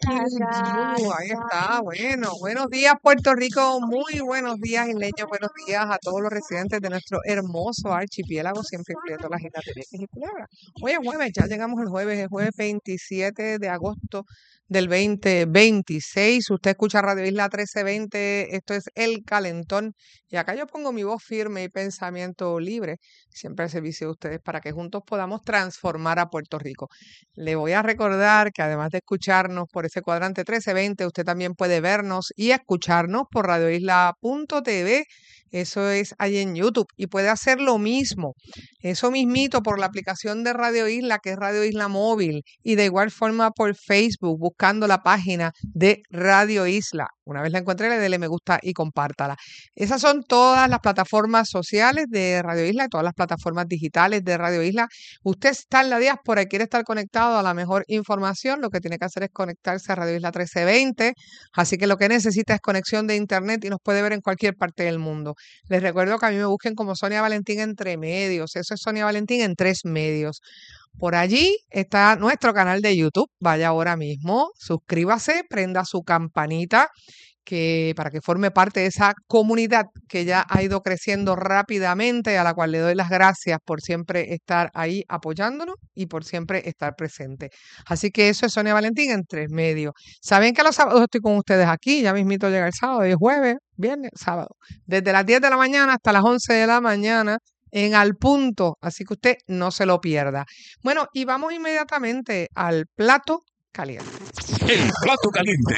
Ahí está. Bueno, buenos días, Puerto Rico. Muy buenos días, isleños. Buenos días a todos los residentes de nuestro hermoso archipiélago, siempre incluyendo las islas de Vieques y Culebra. Hoy es jueves, ya llegamos el jueves 27 de agosto del 2026. Usted escucha Radio Isla 1320. Esto es El Calentón. Y acá yo pongo mi voz firme y pensamiento libre, siempre al servicio de ustedes, para que juntos podamos transformar a Puerto Rico. Le voy a recordar que además de escucharnos por ese cuadrante 1320, usted también puede vernos y escucharnos por radioisla.tv. Eso es ahí en YouTube. Y puede hacer lo mismo, eso mismito, por la aplicación de Radio Isla, que es Radio Isla Móvil. Y de igual forma por Facebook, buscando la página de Radio Isla. Una vez la encuentre, dele me gusta y compártala. Esas son todas las plataformas sociales de Radio Isla, todas las plataformas digitales de Radio Isla. Usted está en la diáspora y quiere estar conectado a la mejor información, lo que tiene que hacer es conectarse a Radio Isla 1320. Así que lo que necesita es conexión de internet y nos puede ver en cualquier parte del mundo. Les recuerdo que a mí me busquen como Sonia Valentín Entre Medios. Eso es Sonia Valentín en 3 medios. Por allí está nuestro canal de YouTube. Vaya ahora mismo, suscríbase, prenda su campanita para que forme parte de esa comunidad que ya ha ido creciendo rápidamente, a la cual le doy las gracias por siempre estar ahí apoyándonos y por siempre estar presente. Así que eso es Sonia Valentín en 3 medios. Saben que los sábados estoy con ustedes aquí, ya mismito llega el sábado, y es jueves, viernes, sábado. Desde las 10 de la mañana hasta las 11 de la mañana en Al Punto, así que usted no se lo pierda. Bueno, y vamos inmediatamente al plato caliente. El plato caliente.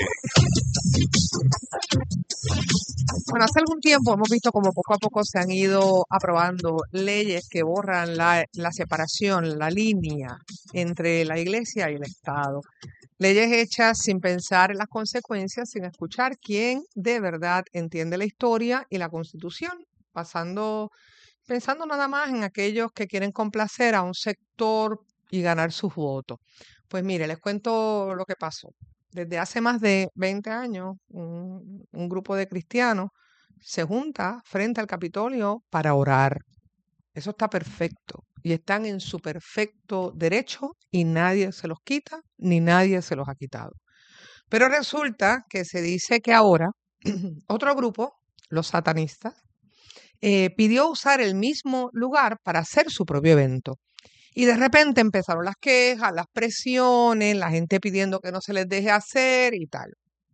Bueno, hace algún tiempo hemos visto como poco a poco se han ido aprobando leyes que borran la separación, la línea entre la Iglesia y el Estado. Leyes hechas sin pensar en las consecuencias, sin escuchar quién de verdad entiende la historia y la Constitución, pensando nada más en aquellos que quieren complacer a un sector y ganar sus votos. Pues mire, les cuento lo que pasó. Desde hace más de 20 años, un grupo de cristianos se junta frente al Capitolio para orar. Eso está perfecto. Y están en su perfecto derecho y nadie se los quita ni nadie se los ha quitado. Pero resulta que se dice que ahora otro grupo, los satanistas, pidió usar el mismo lugar para hacer su propio evento. Y de repente empezaron las quejas, las presiones, la gente pidiendo que no se les deje hacer y tal.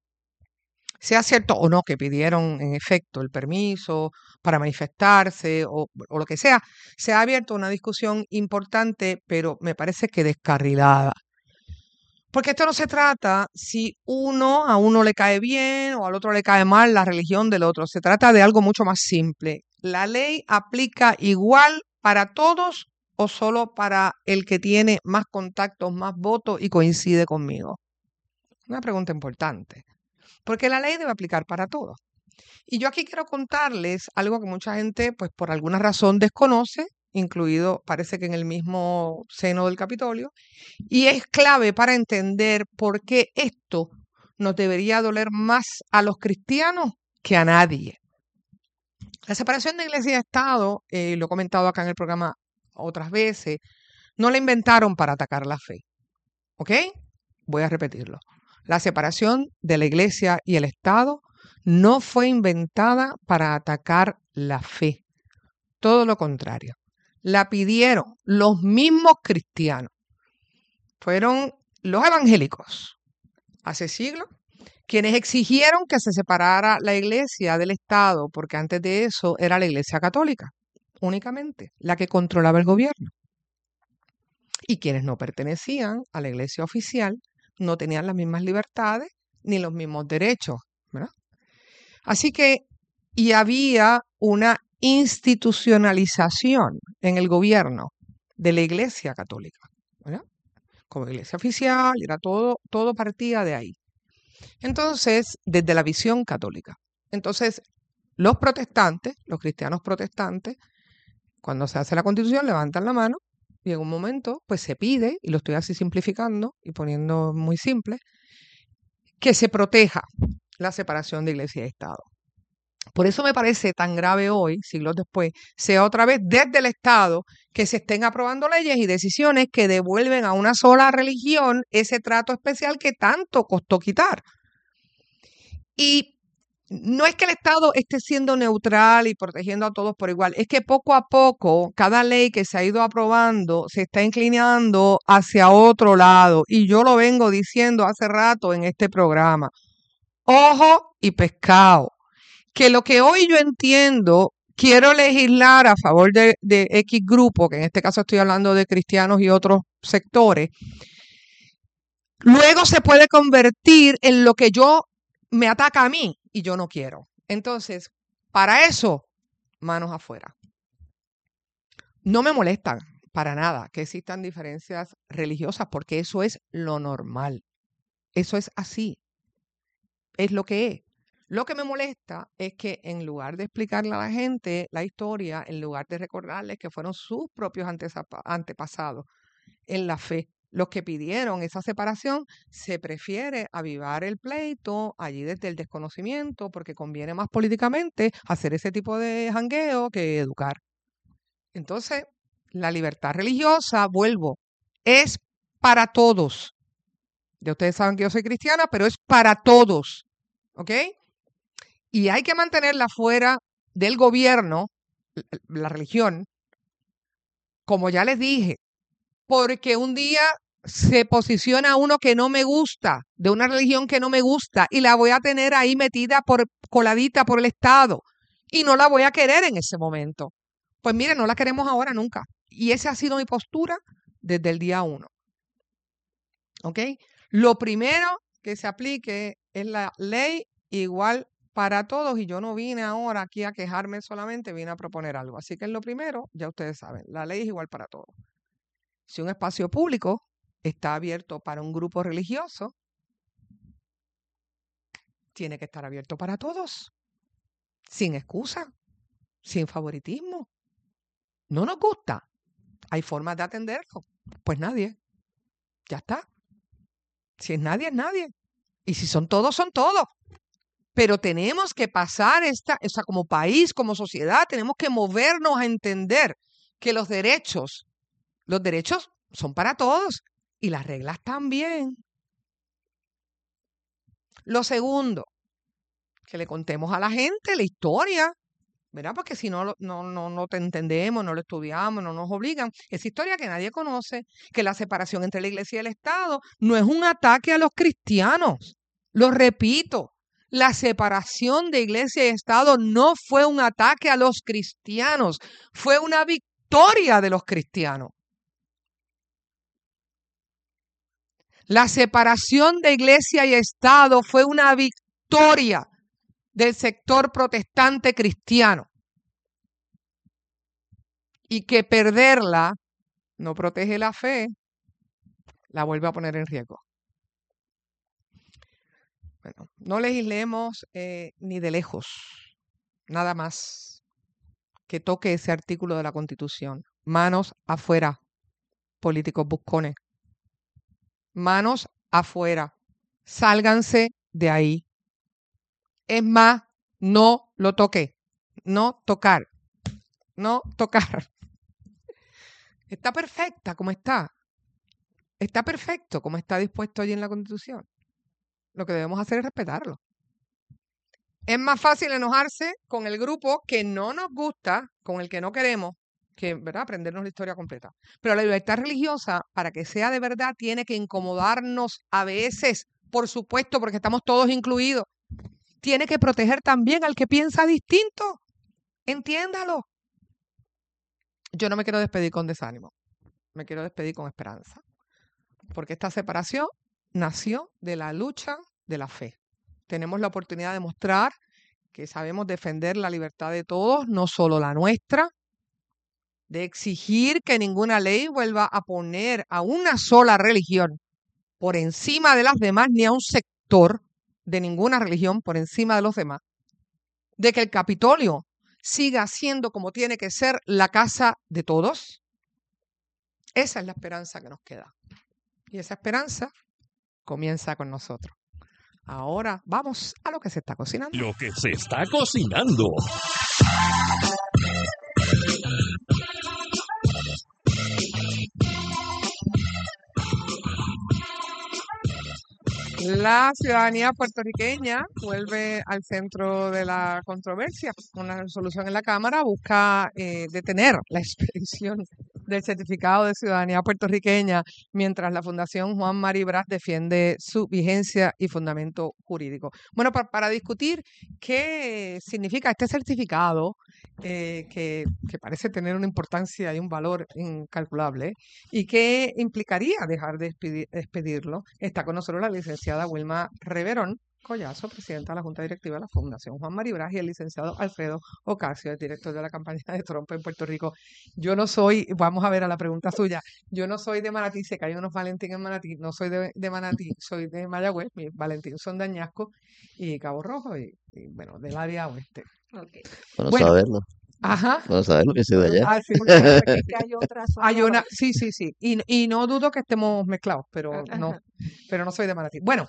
Sea cierto o no que pidieron en efecto el permiso para manifestarse o lo que sea, se ha abierto una discusión importante, pero me parece que descarrilada. Porque esto no se trata si a uno le cae bien o al otro le cae mal la religión del otro. Se trata de algo mucho más simple. ¿La ley aplica igual para todos o solo para el que tiene más contactos, más votos y coincide conmigo? Una pregunta importante. Porque la ley debe aplicar para todos. Y yo aquí quiero contarles algo que mucha gente, pues por alguna razón desconoce, incluido parece que en el mismo seno del Capitolio, y es clave para entender por qué esto nos debería doler más a los cristianos que a nadie. La separación de iglesia y Estado, lo he comentado acá en el programa otras veces, no la inventaron para atacar la fe. ¿Ok? Voy a repetirlo. La separación de la iglesia y el Estado no fue inventada para atacar la fe. Todo lo contrario. La pidieron los mismos cristianos. Fueron los evangélicos, hace siglos, quienes exigieron que se separara la iglesia del Estado, porque antes de eso era la iglesia católica, únicamente, la que controlaba el gobierno. Y quienes no pertenecían a la iglesia oficial no tenían las mismas libertades ni los mismos derechos, ¿verdad? Así que, y había una institucionalización en el gobierno de la iglesia católica, ¿verdad? Como iglesia oficial, era todo partía de ahí. Entonces, desde la visión católica. Entonces, los protestantes, los cristianos protestantes, cuando se hace la Constitución, levantan la mano y en un momento, pues se pide, y lo estoy así simplificando y poniendo muy simple, que se proteja la separación de iglesia y Estado. Por eso me parece tan grave hoy, siglos después, sea otra vez desde el Estado que se estén aprobando leyes y decisiones que devuelven a una sola religión ese trato especial que tanto costó quitar. Y no es que el Estado esté siendo neutral y protegiendo a todos por igual, es que poco a poco cada ley que se ha ido aprobando se está inclinando hacia otro lado. Y yo lo vengo diciendo hace rato en este programa. Ojo y pescado. Que lo que hoy yo entiendo, quiero legislar a favor de X grupo, que en este caso estoy hablando de cristianos y otros sectores, luego se puede convertir en lo que me ataca a mí y yo no quiero. Entonces, para eso, manos afuera. No me molesta para nada que existan diferencias religiosas, porque eso es lo normal. Eso es así. Es lo que es. Lo que me molesta es que en lugar de explicarle a la gente la historia, en lugar de recordarles que fueron sus propios antepasados en la fe los que pidieron esa separación, se prefiere avivar el pleito allí desde el desconocimiento, porque conviene más políticamente hacer ese tipo de jangueo que educar. Entonces, la libertad religiosa, vuelvo, es para todos. Ya ustedes saben que yo soy cristiana, pero es para todos. ¿Ok? Y hay que mantenerla fuera del gobierno, la religión, como ya les dije, porque un día se posiciona uno que no me gusta, de una religión que no me gusta, y la voy a tener ahí metida coladita por el Estado, y no la voy a querer en ese momento. Pues mire, no la queremos ahora nunca. Y esa ha sido mi postura desde el día 1. ¿Ok? Lo primero que se aplique es la ley igual para todos, y yo no vine ahora aquí a quejarme solamente, vine a proponer algo. Así que en lo primero, ya ustedes saben, la ley es igual para todos. Si un espacio público está abierto para un grupo religioso, tiene que estar abierto para todos, sin excusa, sin favoritismo. No nos gusta, hay formas de atenderlo. Pues nadie, ya está. Si es nadie, es nadie. Y si son todos, son todos. Pero tenemos que pasar como país, como sociedad, tenemos que movernos a entender que los derechos son para todos y las reglas también. Lo segundo, que le contemos a la gente la historia, ¿verdad? Porque si no te entendemos, no lo estudiamos, no nos obligan. Esa historia que nadie conoce, que la separación entre la iglesia y el Estado no es un ataque a los cristianos. Lo repito. La separación de iglesia y Estado no fue un ataque a los cristianos, fue una victoria de los cristianos. La separación de iglesia y Estado fue una victoria del sector protestante cristiano. Y que perderla no protege la fe, la vuelve a poner en riesgo. Bueno, no legislemos ni de lejos, nada más que toque ese artículo de la Constitución. Manos afuera, políticos buscones. Manos afuera, sálganse de ahí. Es más, no lo toque, no tocar, no tocar. Está perfecta como está. Está perfecto como está dispuesto allí en la Constitución. Lo que debemos hacer es respetarlo. Es más fácil enojarse con el grupo que no nos gusta, con el que no queremos, que, ¿verdad?, aprendernos la historia completa. Pero la libertad religiosa, para que sea de verdad, tiene que incomodarnos a veces, por supuesto, porque estamos todos incluidos. Tiene que proteger también al que piensa distinto. Entiéndalo. Yo no me quiero despedir con desánimo. Me quiero despedir con esperanza. Porque esta separación nació de la lucha de la fe. Tenemos la oportunidad de mostrar que sabemos defender la libertad de todos, no solo la nuestra, de exigir que ninguna ley vuelva a poner a una sola religión por encima de las demás, ni a un sector de ninguna religión por encima de los demás, de que el Capitolio siga siendo como tiene que ser la casa de todos. Esa es la esperanza que nos queda. Y esa esperanza comienza con nosotros. Ahora vamos a lo que se está cocinando. Lo que se está cocinando. La ciudadanía puertorriqueña vuelve al centro de la controversia. Una resolución en la Cámara busca detener la expedición del certificado de ciudadanía puertorriqueña, mientras la Fundación Juan Mari Brás defiende su vigencia y fundamento jurídico. Bueno, para discutir qué significa este certificado, que parece tener una importancia y un valor incalculable, y qué implicaría dejar de expedirlo, está con nosotros la licenciada Wilma Reverón Collazo, presidenta de la Junta Directiva de la Fundación Juan Mari Brás, y el licenciado Alfredo Ocasio, el director de la campaña de Trump en Puerto Rico. Yo no soy, vamos a ver a la pregunta suya, yo no soy de Manatí, sé que hay unos Valentín en Manatí, no soy de Manatí, soy de Mayagüez, mis Valentín son de Añasco y Cabo Rojo, y bueno, del área oeste. Okay. Bueno Bueno, saberlo. ajá. Bueno saberlo que soy de allá. Ah, sí, Porque es que hay otra zona. hay una, sí. Y no dudo que estemos mezclados, pero no soy de Manatí. Bueno,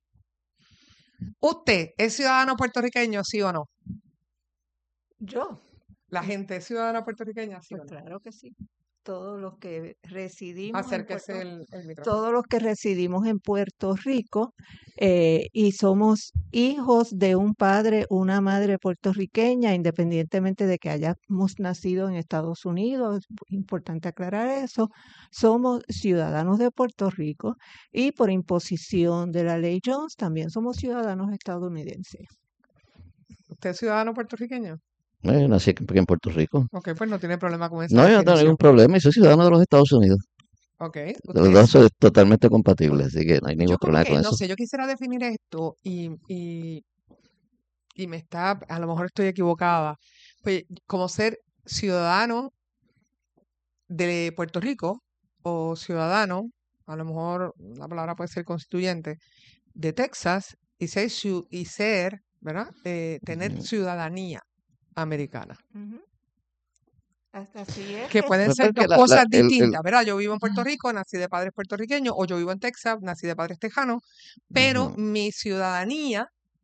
¿usted es ciudadano puertorriqueño, sí o no? Yo, ¿La gente es ciudadana puertorriqueña, sí pues o no? claro que sí. Todos los que residimos Acérquese en el micrófono. todos los que residimos en Puerto Rico y somos hijos de un padre, una madre puertorriqueña, independientemente de que hayamos nacido en Estados Unidos, es importante aclarar eso, somos ciudadanos de Puerto Rico y por imposición de la ley Jones también somos ciudadanos estadounidenses. ¿Usted es ciudadano puertorriqueño? Nací aquí en Puerto Rico. Ok, pues no tiene problema con esa No, yo no tengo definición. ningún problema y soy ciudadano de los Estados Unidos. Ok, Los usted dos son totalmente compatibles, así que no hay ningún yo como problema que, con no eso. sé, yo quisiera definir esto y me está, a lo mejor estoy equivocada, pues como ser ciudadano de Puerto Rico o ciudadano, a lo mejor la palabra puede ser constituyente, de Texas y ser, ¿verdad? Tener Ujú. ciudadanía americana. Ujú. Así es. Que pueden Pues ser es que dos cosas el- distintas, ¿verdad? Yo vivo en Puerto Rico, nací de padres puertorriqueños, o yo vivo en Texas, nací de padres tejanos, pero ujú. mi ciudadanía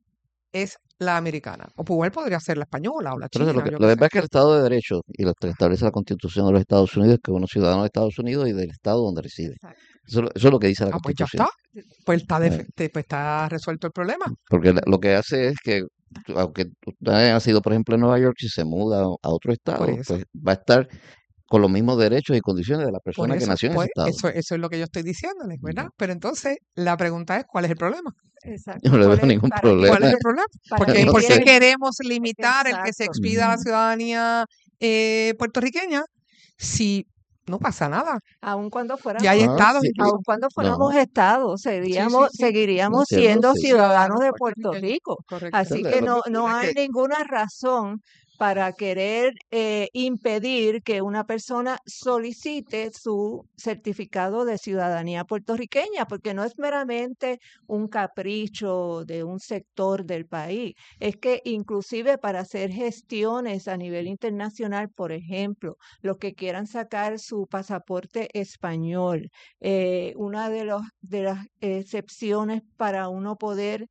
es la americana. O pues igual podría ser la española o la Pero china, yo lo qué que sé. pasa es que el Estado de Derecho y lo que establece la Constitución de los Estados Unidos es que uno es ciudadano de Estados Unidos y del Estado donde reside. Exacto. Eso es lo que dice la Ah, pues ya Constitución. está. Pues Eh, pues está resuelto el problema. Porque lo que hace es que, aunque usted haya nacido, por ejemplo, en Nueva York, si se muda a otro Por estado, eso. pues va a estar con los mismos derechos y condiciones de la Por persona que eso, nació en ese pues estado. eso es lo que yo estoy diciéndoles, ¿verdad? Ujú. Pero entonces la pregunta es, ¿cuál es el problema? Exacto. Yo no le ¿Cuál veo es, ningún para ¿Cuál es problema. el problema? para Porque, qué No ¿por qué sé. quieren? queremos limitar el que se Exacto. expida la Ujú. ciudadanía puertorriqueña si no pasa nada? Aun cuando Y hay fuéramos, No, estados sí, incluso. aun cuando no, fuéramos estados, Sí, seguiríamos, sí. no seguiríamos entiendo, siendo sí. ciudadanos de Puerto puertorriqueños, Rico. correcto. Así Entonces, que lo que no pasa es hay que ninguna razón para querer impedir que una persona solicite su certificado de ciudadanía puertorriqueña, porque no es meramente un capricho de un sector del país, es que inclusive para hacer gestiones a nivel internacional, por ejemplo, los que quieran sacar su pasaporte español, una de las excepciones para uno poder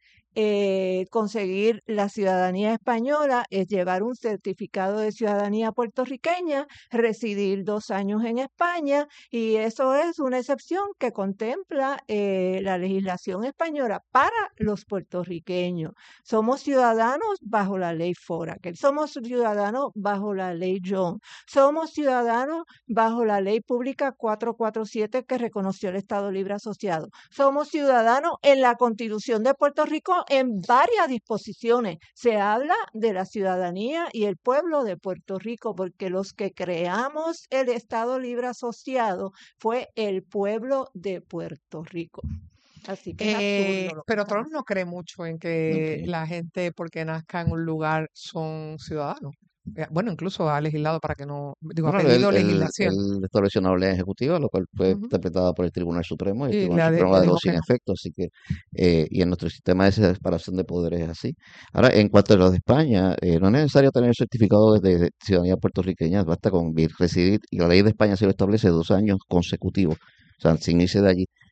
conseguir la ciudadanía española es llevar un certificado de ciudadanía puertorriqueña, residir 2 años en España, y eso es una excepción que contempla la legislación española para los puertorriqueños. Somos ciudadanos bajo la ley Foraker, somos ciudadanos bajo la ley Jones, somos ciudadanos bajo la ley pública 447 que reconoció el Estado Libre Asociado, somos ciudadanos en la Constitución de Puerto Rico en varias disposiciones. Se habla de la ciudadanía y el pueblo de Puerto Rico, porque los que creamos el Estado Libre Asociado fue el pueblo de Puerto Rico. Así que es absurdo lo que Pero están Trump no cree mucho en que Ok. la gente, porque nazca en un lugar, son ciudadanos. Bueno, incluso ha legislado para que no, digo, ha Bueno, pedido legislación. él estableció una orden ejecutiva, lo cual fue Ujú. interpretada por el Tribunal Supremo, y el Y Tribunal Supremo la le dejó dijo que sin no. efecto, así que, y en nuestro sistema de separación de poderes es así. Ahora, en cuanto a los de España, no es necesario tener certificado de ciudadanía puertorriqueña, basta con residir, y la ley de España se lo establece 2 años consecutivos, o sea, se inicia de allí.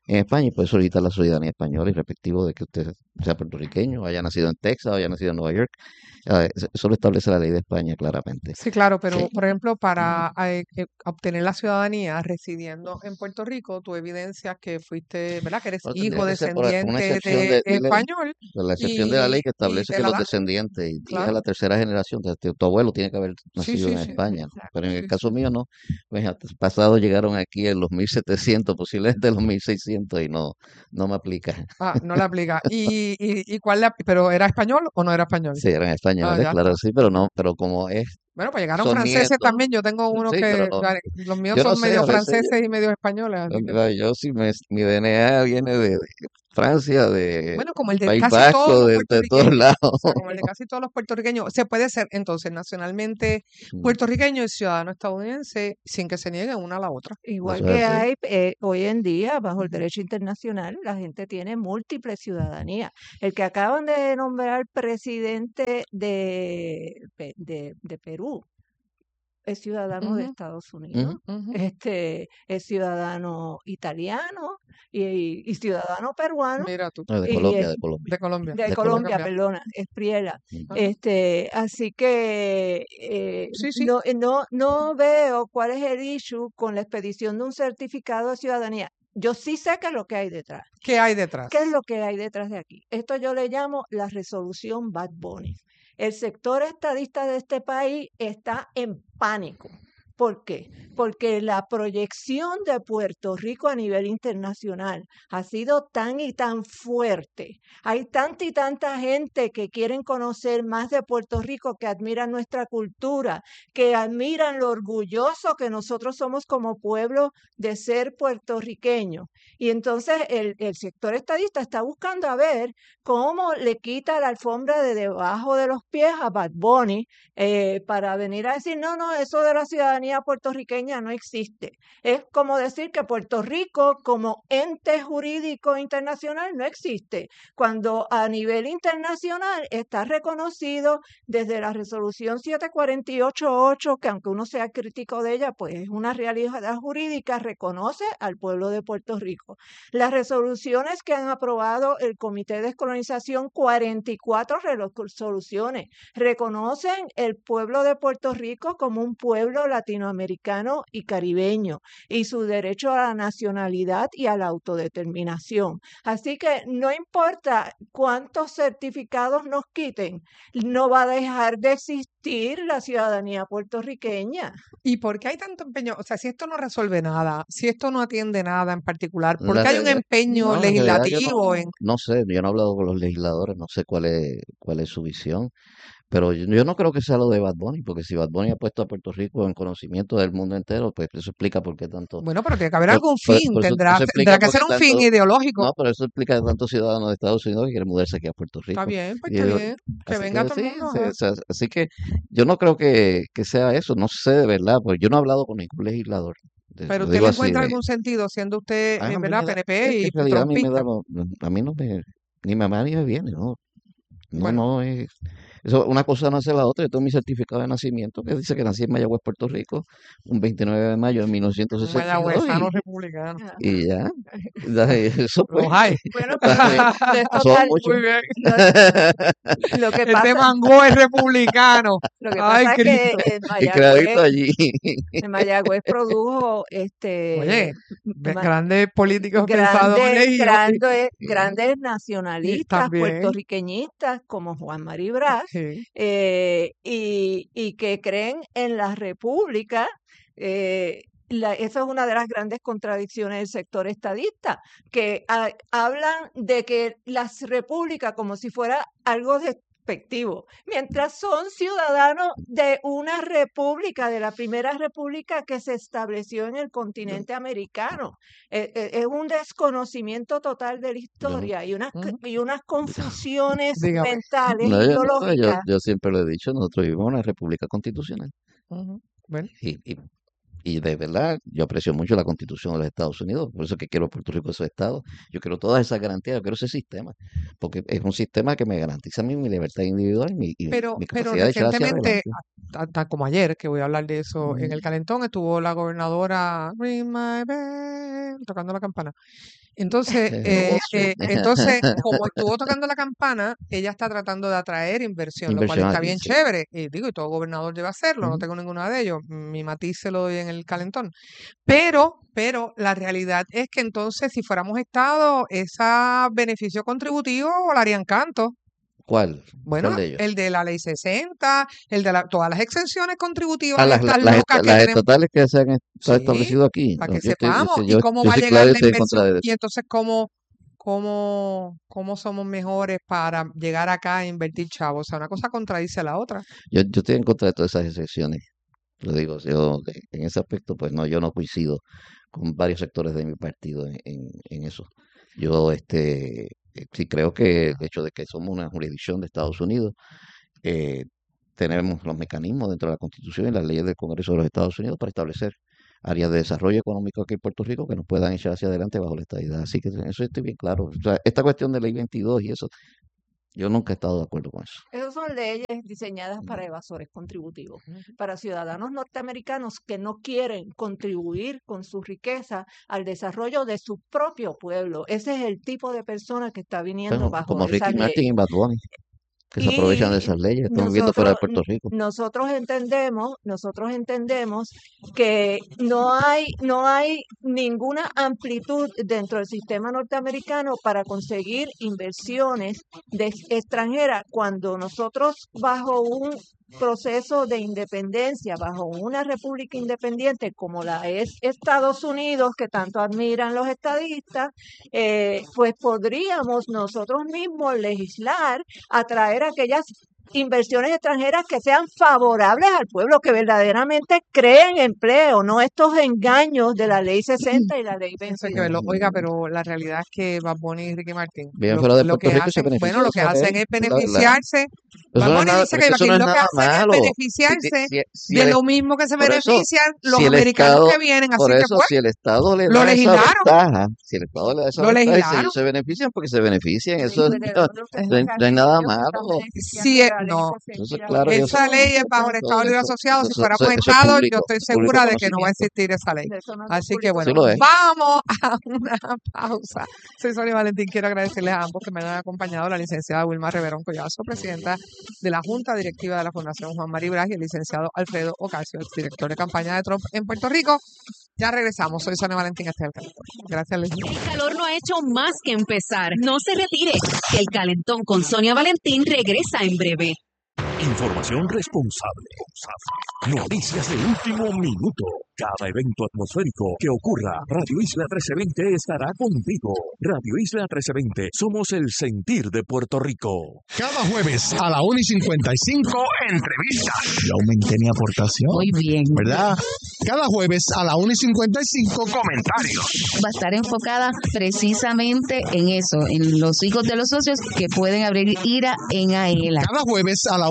en España y puede solicitar la ciudadanía española y respectivo de que usted sea puertorriqueño, haya nacido en Texas, haya nacido en Nueva York. Eso lo establece la ley de España claramente. Sí, claro, pero Sí. por ejemplo, para obtener la ciudadanía residiendo en Puerto Rico, tú evidencias que fuiste, ¿verdad? Que eres Bueno, hijo, tendría que ser por una descendiente excepción de de español la excepción de la ley que y establece te que la los dan, descendientes, y es a claro. la tercera generación, tu abuelo tiene que haber Sí, nacido sí, en sí, España, pero en el sí, caso sí. mío no, mis antepasados llegaron aquí en los 1700, posiblemente los 1600 y no me aplica. Ah, no le aplica. ¿Y cuál pero era español o no era español? Sí, eran Ah, españoles, ya claro, está. sí, pero no, pero como Bueno, pues llegaron son franceses nietos, también. Yo tengo unos sí, pero que, no, los míos yo no son sé, medio a veces franceses y medio españoles, así que. yo sí mi DNA viene de Francia, de Bueno, como el de País casi todos Vasco, los de todos puertorriqueños, lados. o sea, como el de casi todos los puertorriqueños, se puede ser entonces nacionalmente Mm, puertorriqueño y ciudadano estadounidense sin que se nieguen una a la otra. Igual Eso es que así. hay hoy en día, bajo el derecho internacional, la gente tiene múltiple ciudadanía. El que acaban de nombrar presidente de Perú es ciudadano de Ujú, Estados Unidos, Ujú. ujú. es ciudadano italiano y ciudadano peruano Mira tú, No, de y Colombia, de Colombia, de Colombia, de de de Colombia. Colombia, Colombia. perdona, es Priela. Mm. Ajá. Así que Sí, sí. no veo cuál es el issue con la expedición de un certificado de ciudadanía. Yo sí sé qué es lo que hay detrás. ¿Qué hay ¿Qué es detrás? lo que hay detrás de aquí? Esto yo le llamo la resolución Bad Bunny. El sector estadista de este país está en pánico. ¿Por qué? Porque la proyección de Puerto Rico a nivel internacional ha sido tan y tan fuerte. Hay tanta y tanta gente que quieren conocer más de Puerto Rico, que admiran nuestra cultura, que admiran lo orgulloso que nosotros somos como pueblo de ser puertorriqueños. Y entonces el sector estadista está buscando a ver cómo le quita la alfombra de debajo de los pies a Bad Bunny para venir a decir, no, no, eso de la ciudadanía puertorriqueña no existe. Es como decir que Puerto Rico como ente jurídico internacional no existe, cuando a nivel internacional está reconocido desde la resolución 7488, que aunque uno sea crítico de ella, pues es una realidad jurídica, reconoce al pueblo de Puerto Rico. Las resoluciones que han aprobado el Comité de Descolonización, 44 resoluciones, reconocen el pueblo de Puerto Rico como un pueblo latinoamericano y caribeño y su derecho a la nacionalidad y a la autodeterminación. Así que no importa cuántos certificados nos quiten, no va a dejar de existir la ciudadanía puertorriqueña. ¿Y por qué hay tanto empeño? O sea, si esto no resuelve nada, si esto no atiende nada en particular, ¿por La qué hay un realidad, empeño no, en realidad yo legislativo en... no sé, yo no he hablado con los legisladores, no sé cuál es su visión, pero yo no creo que sea lo de Bad Bunny, porque si Bad Bunny ha puesto a Puerto Rico en conocimiento del mundo entero, pues eso explica por qué tanto, Bueno, pero tiene que haber algún fin, eso tendrá explica que por ser qué un fin tanto, ideológico. no, pero eso explica que tantos ciudadanos de Estados Unidos que quieren mudarse aquí a Puerto Está Rico. bien, pues Y está bien, que así venga que todo el sí, mundo, sí, ajá. o sea, así que yo no creo que sea eso, no sé de verdad, pues yo no he hablado con ningún legislador, Pero lo usted digo le así, encuentra algún sentido siendo usted, a mí ¿verdad? me da, PNP en y realidad a mí me da, trompista. a mí no me, ni me va ni me viene, no, Bueno, no es, eso, una cosa no hace la otra. Yo tengo mi certificado de nacimiento que dice que nací en Mayagüez, Puerto Rico, un 29 de mayo de un 1962 mayagüezano republicano. y ya, eso Los pues, hay. Bueno, está pero bien, no es son total. muchos. Muy bien. No, lo que Ese pasa, mango es republicano. lo que Ay, pasa es que Cristo. Y crédito allí. En Mayagüez produjo Oye, ma- grandes políticos, pensadores grandes y nacionalistas también. puertorriqueñistas como Juan Mari Brás, Sí. y que creen en la república. Esa es una de las grandes contradicciones del sector estadista, que hablan de que las repúblicas como si fuera algo despectivo, mientras son ciudadanos de una república, de la primera república que se estableció en el continente americano. Es un desconocimiento total de la Yo no, historia Ujú. y unas confusiones Dígame. mentales, no, ideológicas. yo siempre lo he dicho, nosotros vivimos en una república constitucional. Ujú. Bueno, Y, y, y de verdad, yo aprecio mucho la constitución de los Estados Unidos, por eso es que quiero Puerto Rico esos estados. Yo quiero todas esas garantías, yo quiero ese sistema, porque es un sistema que me garantiza a mí mi libertad individual y pero mi capacidad de echar hacia recientemente, adelante. hasta como ayer, que voy a hablar de eso, en Ujú. el Calentón estuvo la gobernadora Ring My Bell, tocando la campana. Entonces, Negocio. entonces, como estuvo tocando la campana, ella está tratando de atraer inversión, lo cual Inversión está aquí, bien sí. chévere. Y digo, y todo gobernador debe hacerlo, no Ujú. tengo ninguno de ellos. Mi matiz se lo doy en el calentón. Pero la realidad es que entonces, si fuéramos Estado, ese beneficio contributivo volarían canto. ¿Cuál? Bueno, ¿Cuál de ellos? el de la ley 60, el de todas las exenciones contributivas Ah, las, estas las, locas que las tenemos. estatales que se han Sí, establecido aquí. para No, que sepamos. ¿Y cómo yo va a estoy llegar claro y la estoy en contra inversión? de Y eso. entonces, ¿cómo somos mejores para llegar acá a invertir chavos? O sea, una cosa contradice a la otra. Yo estoy en contra de todas esas excepciones. Lo digo, en ese aspecto, pues no, yo no coincido con varios sectores de mi partido en eso. Yo sí creo que el hecho de que somos una jurisdicción de Estados Unidos, eh, tenemos los mecanismos dentro de la Constitución y las leyes del Congreso de los Estados Unidos para establecer áreas de desarrollo económico aquí en Puerto Rico que nos puedan echar hacia adelante bajo la estadidad. Así que en eso estoy bien claro. O sea, esta cuestión de ley 22 y eso, yo nunca he estado de acuerdo con eso. Esas son leyes diseñadas para evasores contributivos, para ciudadanos norteamericanos que no quieren contribuir con su riqueza al desarrollo de su propio pueblo. Ese es el tipo de persona que está viniendo Bueno, bajo como esa Ricky ley. Martin y Bad Bunny, que se aprovechan de Y esas leyes, están viviendo fuera de Puerto Rico. nosotros entendemos que no hay ninguna amplitud dentro del sistema norteamericano para conseguir inversiones extranjeras cuando nosotros bajo un proceso de independencia, bajo una república independiente como la es Estados Unidos, que tanto admiran los estadistas, pues podríamos nosotros mismos legislar, atraer aquellas inversiones extranjeras que sean favorables al pueblo, que verdaderamente creen empleo, no estos engaños de la ley 60 y la ley Eso hay que 22. verlo. Oiga, pero la realidad es que Bad Bunny y Ricky Martin Viven fuera de lo Puerto que Rico y se hacen, bueno, benefician de lo que esa hacen ley, es es la verdad. beneficiarse. Eso Bad no es Bunny nada, dice pero que es que eso no es lo que nada hacen es malo. beneficiarse Si de el, lo mismo que se por eso, benefician los si el americanos Estado, que vienen, por así que eso, pues, si el Estado le lo da esa legislaron, ventaja, si el Estado le da esa lo ventaja y legislaron. ellos se benefician porque se benefician, Y eso pues de dónde usted no hay saca que nada ellos se están malo. beneficiando Sí, de la ley no, 60 Eso y es la claro, ley y esa eso, ley es bajo el eso, Estado Libre eso, Asociado. Si fuéramos eso es Estado, yo público, estoy de público segura de que no va a conocimiento. existir esa ley. de eso no es Así que público bueno, Sí lo es. vamos a una pausa. Soy Sonia Valentín. Quiero agradecerles a ambos que me han acompañado, la licenciada Wilma Reverón Collazo, presidenta de la Junta Directiva de la Fundación Juan Mari Brás, y el licenciado Alfredo Ocasio, exdirector de campaña de Trump en Puerto Rico. Ya regresamos. Soy Sonia Valentín. Este es el Calentón. Gracias, Leslie. El calor no ha hecho más que empezar. No se retire. El Calentón con Sonia Valentín regresa en breve. Información responsable. Noticias de último minuto. Cada evento atmosférico que ocurra, Radio Isla 1320 estará contigo. Radio Isla 1320, somos el sentir de Puerto Rico. Cada jueves a la 1:55, entrevistas. Yo aumenté mi aportación. Muy bien. ¿Verdad? Cada jueves a la 1:55, comentarios. Va a estar enfocada precisamente en eso, en los hijos de los socios que pueden abrir IRA en AELA. Cada jueves a la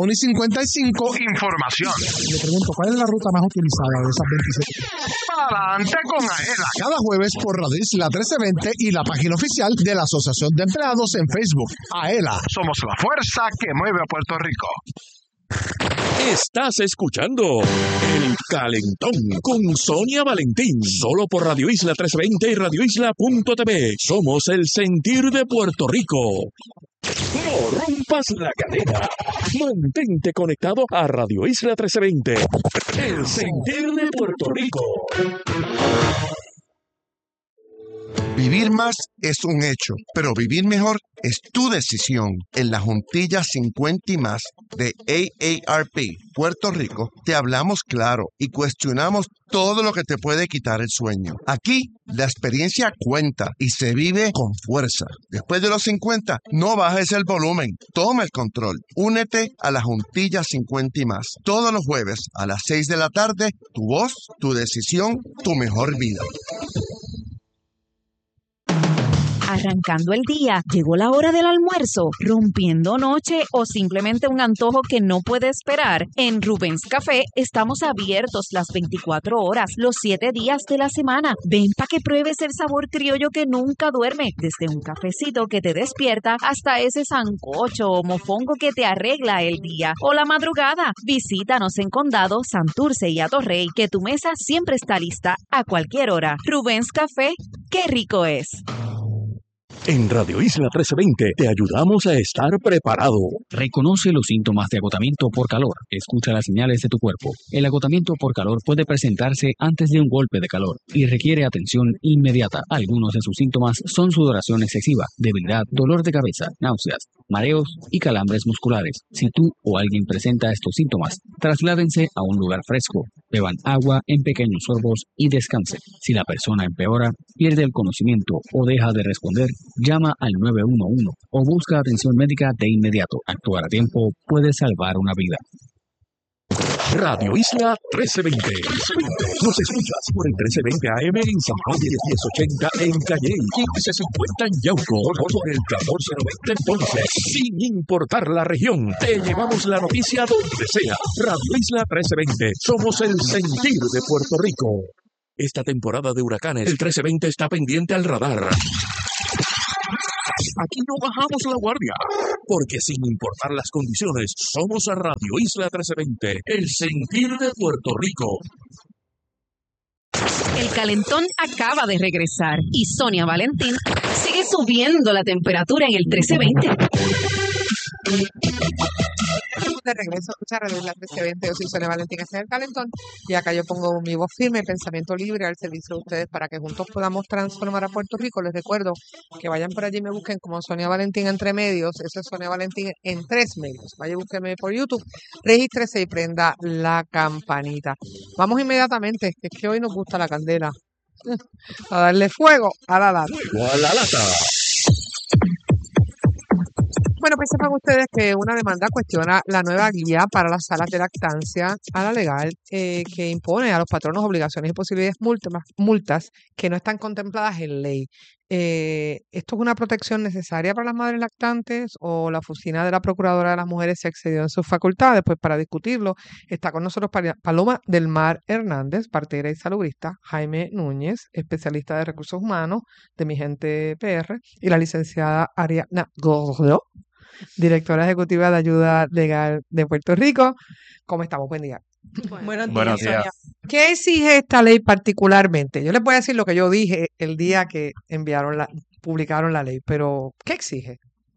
1:55, información. Le pregunto, ¿cuál es la ruta más utilizada de esas 27? Adelante con AELA. Cada jueves por Radio Isla 1320 y la página oficial de la Asociación de Empleados en Facebook. AELA, somos la fuerza que mueve a Puerto Rico. Estás escuchando El Calentón con Sonia Valentín, solo por Radio Isla 1320 y radioisla.tv. Somos el sentir de Puerto Rico. No rompas la cadena. Mantente conectado a Radio Isla 1320. El sentir de Puerto Rico. Vivir más es un hecho, pero vivir mejor es tu decisión. En la Juntilla 50 y más de AARP Puerto Rico, te hablamos claro y cuestionamos todo lo que te puede quitar el sueño. Aquí, la experiencia cuenta y se vive con fuerza. Después de los 50, no bajes el volumen, toma el control. Únete a la Juntilla 50 y más. Todos los jueves a las 6 de la tarde, tu voz, tu decisión, tu mejor vida. Arrancando el día, llegó la hora del almuerzo, rompiendo noche o simplemente un antojo que no puede esperar. En Rubens Café estamos abiertos las 24 horas, los 7 días de la semana. Ven para que pruebes el sabor criollo que nunca duerme, desde un cafecito que te despierta hasta ese sancocho o mofongo que te arregla el día o la madrugada. Visítanos en Condado, Santurce y Atorrey, que tu mesa siempre está lista a cualquier hora. Rubens Café, ¡qué rico es! En Radio Isla 1320 te ayudamos a estar preparado. Reconoce los síntomas de agotamiento por calor. Escucha las señales de tu cuerpo. El agotamiento por calor puede presentarse antes de un golpe de calor y requiere atención inmediata. Algunos de sus síntomas son sudoración excesiva, debilidad, dolor de cabeza, náuseas, mareos y calambres musculares. Si tú o alguien presenta estos síntomas, trasládense a un lugar fresco. Beban agua en pequeños sorbos y descansen. Si la persona empeora, pierde el conocimiento o deja de responder, llama al 911 o busca atención médica de inmediato. Actuar a tiempo puede salvar una vida. Radio Isla 1320. Nos escuchas por el 1320 AM en San Juan y el 1080 en Calle, 1550 en Yauco, por el 1490 en Ponce. Sin importar la región, te llevamos la noticia donde sea. Radio Isla 1320. Somos el sentir de Puerto Rico. Esta temporada de huracanes, el 1320 está pendiente al radar. Aquí no bajamos la guardia, porque sin importar las condiciones, somos a Radio Isla 1320, el sentir de Puerto Rico. El calentón acaba de regresar y Sonia Valentín sigue subiendo la temperatura en el 1320. De regreso a escuchar Radio Isla 1320. Yo soy Sonia Valentín, este es el calentón. Y acá yo pongo mi voz firme, pensamiento libre al servicio de ustedes para que juntos podamos transformar a Puerto Rico. Les recuerdo que vayan por allí y me busquen como Sonia Valentín entre medios. Eso es Sonia Valentín en 3 medios. Vaya, búsquenme por YouTube, regístrese y prenda la campanita. Vamos inmediatamente, que es que hoy nos gusta la candela. A darle fuego a la lata. Fuego a la lata. Bueno, pues sepan ustedes que una demanda cuestiona la nueva guía para las salas de lactancia a la legal que impone a los patronos obligaciones y posibles multas que no están contempladas en ley. ¿Esto es una protección necesaria para las madres lactantes o la oficina de la Procuradora de las Mujeres se excedió en sus facultades? Pues para discutirlo está con nosotros Paloma del Mar Hernández, partera y salubrista, Jaime Núñez, especialista de recursos humanos de Mi Gente PR, y la licenciada Ariana Gordo, directora ejecutiva de Ayuda Legal de Puerto Rico. ¿Cómo estamos? Buen día. Buenos días. Sonia. ¿Qué exige esta ley particularmente? Yo les voy a decir lo que yo dije el día que publicaron la ley, pero ¿qué exige?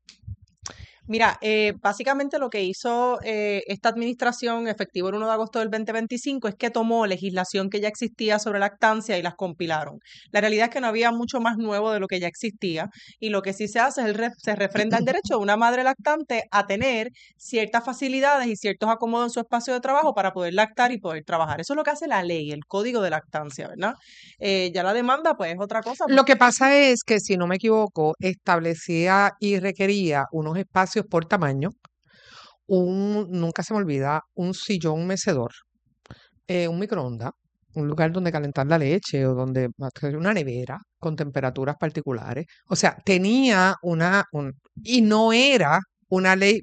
Mira, básicamente lo que hizo esta administración efectivo el 1 de agosto del 2025 es que tomó legislación que ya existía sobre lactancia y las compilaron. La realidad es que no había mucho más nuevo de lo que ya existía y lo que sí se hace es se refrenda el derecho de una madre lactante a tener ciertas facilidades y ciertos acomodos en su espacio de trabajo para poder lactar y poder trabajar. Eso es lo que hace la ley, el código de lactancia, ¿verdad? Ya la demanda pues es otra cosa. Lo que pasa es que, si no me equivoco, establecía y requería unos espacios por tamaño, nunca se me olvida, un sillón mecedor, un microondas, un lugar donde calentar la leche o donde una nevera con temperaturas particulares. O sea, tenía y no era una ley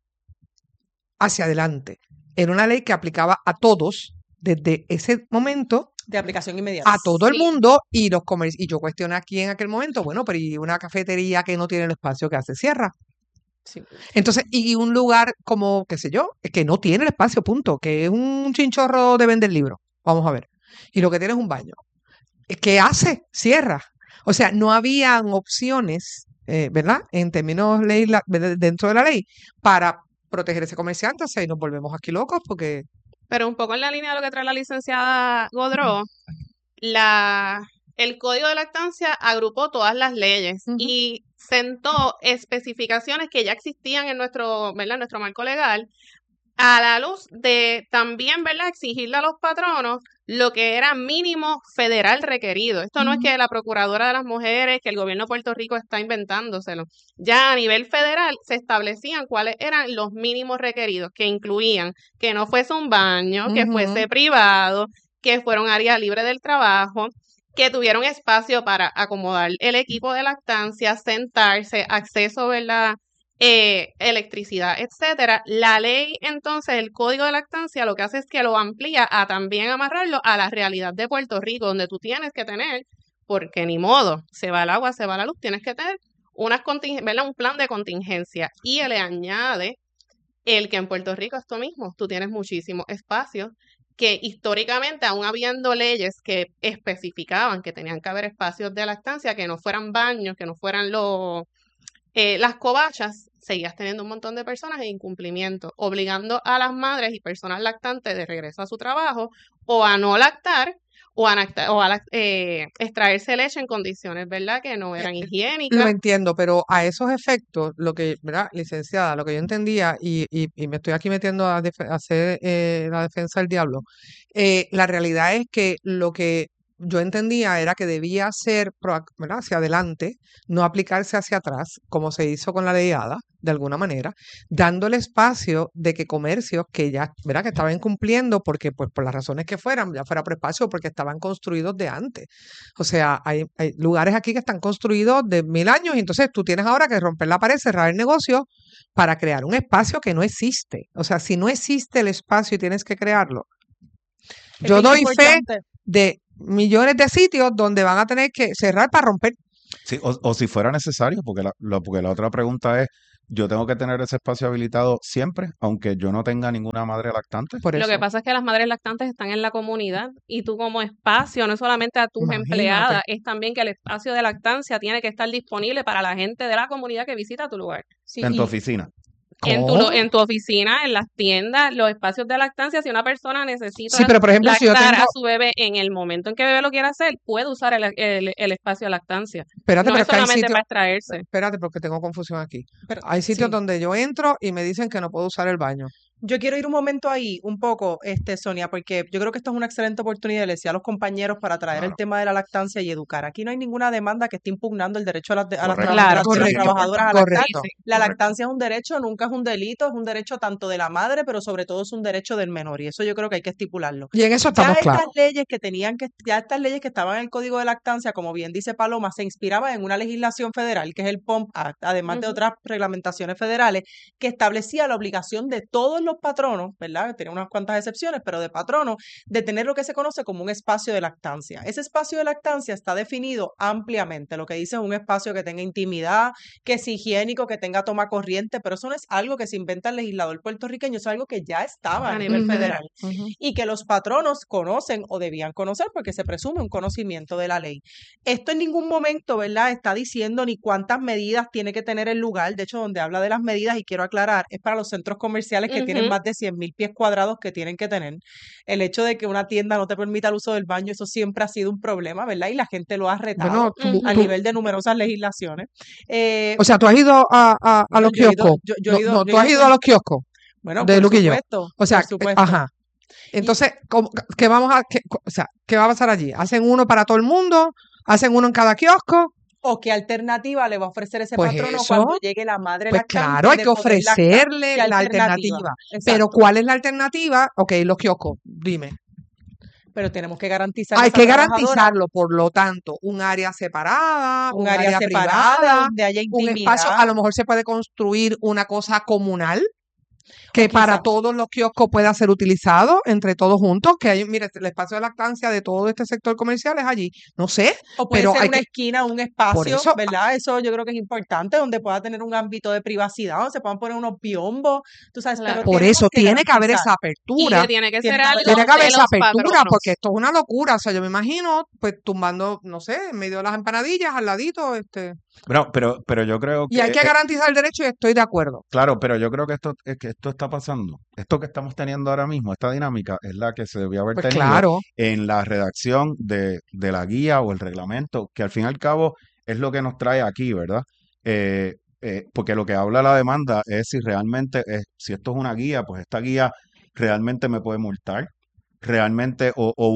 hacia adelante, era una ley que aplicaba a todos desde ese momento. De aplicación inmediata. A todo el mundo y los comercios. Y yo cuestioné aquí en aquel momento, bueno, pero ¿y una cafetería que no tiene el espacio que hace? Cierra. Sí. Entonces, y un lugar como, qué sé yo, que no tiene el espacio, punto, que es un chinchorro de vender libros, vamos a ver, y lo que tiene es un baño. ¿Qué hace? Cierra. O sea, no habían opciones, ¿verdad? En términos dentro de la ley, para proteger ese comerciante. O sea, y nos volvemos aquí locos porque... Pero un poco en la línea de lo que trae la licenciada Godró, el Código de Lactancia agrupó todas las leyes y sentó especificaciones que ya existían en nuestro marco legal, a la luz de también, ¿verdad?, exigirle a los patronos lo que era mínimo federal requerido. Esto no es que la Procuradora de las Mujeres, que el gobierno de Puerto Rico está inventándoselo. Ya a nivel federal se establecían cuáles eran los mínimos requeridos, que incluían que no fuese un baño, que fuese privado, que fuera un área libre del trabajo, que tuviera un espacio para acomodar el equipo de lactancia, sentarse, acceso, ¿verdad?, electricidad, etcétera. La ley, entonces, el Código de Lactancia, lo que hace es que lo amplía a también amarrarlo a la realidad de Puerto Rico, donde tú tienes que tener, porque ni modo, se va el agua, se va la luz, tienes que tener un plan de contingencia. Y le añade el que en Puerto Rico esto mismo, tú tienes muchísimos espacios que históricamente, aún habiendo leyes que especificaban que tenían que haber espacios de lactancia, que no fueran baños, que no fueran las covachas, seguías teniendo un montón de personas en incumplimiento, obligando a las madres y personas lactantes de regreso a su trabajo o a no lactar o a extraerse leche en condiciones, ¿verdad?, que no eran Lo higiénicas. entiendo, pero a esos efectos, lo que, ¿verdad, licenciada? Lo que yo entendía, y me estoy aquí metiendo a hacer la defensa del diablo, la realidad es que lo que yo entendía era que debía ser, ¿verdad?, hacia adelante, no aplicarse hacia atrás, como se hizo con la ley ADA, de alguna manera, dándole espacio de que comercios que ya, ¿verdad?, que estaban incumpliendo porque, pues, por las razones que fueran, ya fuera por espacio o porque estaban construidos de antes. O sea, hay lugares aquí que están construidos de 1000 años y entonces tú tienes ahora que romper la pared, cerrar el negocio para crear un espacio que no existe. O sea, si no existe el espacio y tienes que crearlo. Es Yo bien doy fe importante. de millones de sitios donde van a tener que cerrar para romper. Sí, o si fuera necesario, porque porque la otra pregunta es, ¿yo tengo que tener ese espacio habilitado siempre, aunque yo no tenga ninguna madre lactante? Por Lo que eso, pasa es que las madres lactantes están en la comunidad y tú como espacio, no es solamente a tus imagínate. empleadas, es también que el espacio de lactancia tiene que estar disponible para la gente de la comunidad que visita tu lugar. Sí, En tu y oficina. ¿Cómo? En tu oficina, en las tiendas, los espacios de lactancia, si una persona necesita Sí, pero por ejemplo, si yo lactar tengo, a su bebé en el momento en que el bebé lo quiera hacer, puede usar el espacio de lactancia. espérate, No pero es es que hay solamente sitios, para extraerse. espérate porque tengo confusión aquí. pero Hay sitios sí. donde yo entro y me dicen que no puedo usar el baño. Yo quiero ir un momento ahí, un poco, Sonia, porque yo creo que esto es una excelente oportunidad, le decía a los compañeros, para traer el Claro, tema de la lactancia y educar. Aquí no hay ninguna demanda que esté impugnando el derecho a las, a las, correcto. Claro, de las Correcto, trabajadoras a correcto. lactar. La Correcto. lactancia es un derecho, nunca es un delito, es un derecho tanto de la madre, pero sobre todo es un derecho del menor, y eso yo creo que hay que estipularlo. Y en eso Ya estamos estas claros. leyes que tenían que, ya estas leyes que estaban en el Código de Lactancia, como bien dice Paloma, se inspiraban en una legislación federal, que es el POMP Act, además de Ujú. otras reglamentaciones federales, que establecía la obligación de todos los patronos, ¿verdad? Tenía unas cuantas excepciones, pero de patronos, de tener lo que se conoce como un espacio de lactancia. Ese espacio de lactancia está definido ampliamente. Lo que dice es un espacio que tenga intimidad, que es higiénico, que tenga toma corriente, pero eso no es algo que se inventa el legislador puertorriqueño, eso es algo que ya estaba a A nivel nivel federal. federal Ujú. y que los patronos conocen o debían conocer porque se presume un conocimiento de la ley. Esto en ningún momento, ¿verdad?, está diciendo ni cuántas medidas tiene que tener el lugar. De hecho, donde habla de las medidas, y quiero aclarar, es para los centros comerciales que tienen Ujú. más de 100,000 pies cuadrados que tienen que tener. El hecho de que una tienda no te permita el uso del baño, eso siempre ha sido un problema, ¿verdad? Y la gente lo ha retado Bueno, tú, a Ujú. nivel de numerosas legislaciones. o sea, tú has ido a Bueno, los yo he ido, kioscos. yo No, he ido, no, yo he tú has ido ido a los kioscos bueno, de por Luke y yo. supuesto, O sea, por supuesto. ajá. Y Entonces, ¿qué vamos a, o sea, qué va a pasar allí? ¿Hacen uno para todo el mundo? ¿Hacen uno en cada kiosco? ¿O qué alternativa le va a ofrecer ese Pues patrono cuando eso, llegue la madre pues lactante claro, hay de que poder lactar? ofrecerle ¿Qué la alternativa? alternativa. Pero Exacto. ¿cuál es la alternativa? Ok, los kioscos, dime. Pero tenemos que garantizar a Hay esa que trabajadora garantizarlo, por lo tanto, un área separada, un un área área separada privada, donde haya un espacio, intimidad, a lo mejor se puede construir una cosa comunal o que para quizás todos los kioscos pueda ser utilizado entre todos juntos, que hay, mire, el espacio de lactancia de todo este sector comercial es allí. No sé, o puede pero ser hay una que, esquina, un por espacio, eso, ¿verdad? Eso yo creo que es importante, donde pueda tener un ámbito de privacidad, donde se puedan poner unos biombos, tú sabes, pero Claro. por tenemos eso que tiene que haber garantizar. esa Y apertura. que tiene que Tiene ser que haber algo Tiene que haber de esa los apertura porque patronos. esto es una locura. O sea, yo me imagino, pues, tumbando, no sé, en medio de las empanadillas, al ladito, Bueno, pero yo creo y hay que, que garantizar el derecho y estoy de acuerdo. claro, pero yo creo que esto está pasando. Esto que estamos teniendo ahora mismo, esta dinámica, es la que se debió haber Pues tenido claro, en la redacción de la guía o el reglamento, que al fin y al cabo es lo que nos trae aquí, ¿verdad? Porque lo que habla la demanda es si realmente si esto es una guía, pues esta guía realmente me puede multar, realmente, o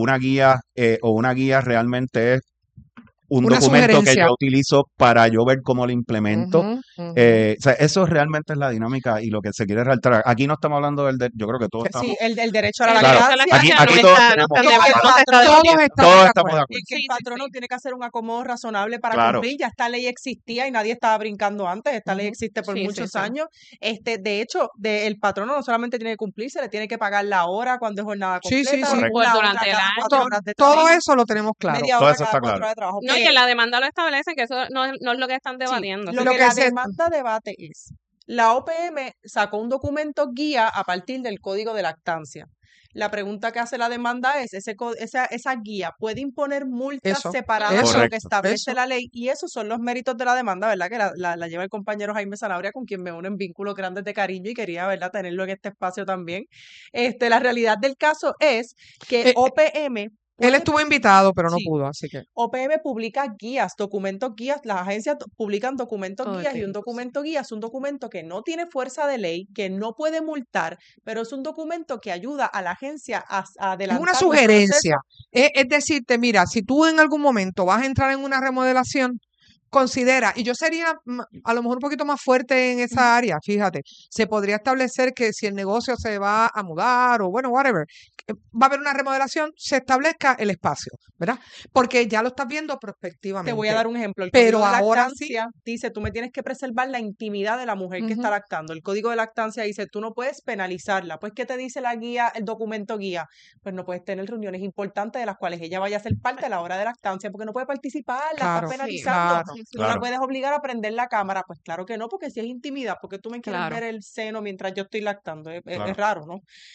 una guía realmente es un una documento que sugerencia. yo utilizo para yo ver cómo lo implemento. Ujú, ujú. O sea, eso realmente es la dinámica y lo que se quiere resaltar. Aquí no estamos hablando yo creo que todos estamos, Sí, el derecho a la El claro, derecho a la lactancia, lactancia aquí no todos está, no tenemos, están de que el acuerdo, no se está patrono Todos debatiendo. estamos todos de estamos de acuerdo. acuerdo. que el Sí, sí, patrono sí. tiene que hacer un acomodo razonable para Claro, cumplir. Ya esta ley existía y nadie estaba brincando antes. Esta ley Ujú. existe por Sí, sí, muchos sí. años. De hecho, el patrono no solamente tiene que cumplir, se le tiene que pagar la hora cuando es jornada Sí, sí, completa, sí. correcto. Por una hora durante el cada año. 4 horas de Todo trabajo, eso lo tenemos claro. media Todo hora eso cada está 4 claro. horas de trabajo. No, y en la demanda lo establecen, que eso no es lo que están Sí, debatiendo. lo Lo que que la se, demanda debate es, la OPM sacó un documento guía a partir del Código de Lactancia. La pregunta que hace la demanda es, esa guía puede imponer multas Eso, separadas de lo Correcto. que establece eso. la ley, y esos son los méritos de la demanda, ¿verdad? Que la lleva el compañero Jaime Sanabria, con quien me unen vínculos grandes de cariño y quería, ¿verdad?, tenerlo en este espacio también. La realidad del caso es que Eh, OPM Él puede, estuvo invitado, pero no sí, pudo, así que OPM publica guías, documentos guías, las agencias publican documentos Todo guías, y un técnicos. documento guía es un documento que no tiene fuerza de ley, que no puede multar, pero es un documento que ayuda a la agencia a es una adelantar un sugerencia. proceso. Es decirte, mira, si tú en algún momento vas a entrar en una remodelación, considera, y yo sería a lo mejor un poquito más fuerte en esa área, fíjate, se podría establecer que si el negocio se va a mudar o bueno, whatever, va a haber una remodelación, se establezca el espacio, ¿verdad? Porque ya lo estás viendo Te voy a prospectivamente. dar un ejemplo. El Pero código de ahora sí, lactancia dice, tú me tienes que preservar la intimidad de la mujer que está ujú, lactando. El código de lactancia dice, tú no puedes penalizarla. Pues, ¿qué te dice la guía, el documento guía? Pues no puedes tener reuniones importantes de las cuales ella vaya a ser parte a la hora de lactancia, porque no puede participar, la estás claro, Sí, penalizando. claro. Tú no la Claro. puedes obligar a prender la cámara. Pues claro que no, porque si es intimidad, porque tú me quieres Claro. ver el seno mientras yo estoy lactando. Es Claro. raro, ¿no?